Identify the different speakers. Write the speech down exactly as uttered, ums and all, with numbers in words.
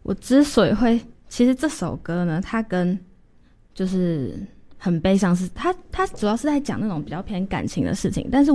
Speaker 1: 我之所以会，其实这首歌呢，它跟就是很悲伤是，它它主要是在讲那种比较偏感情的事情，但是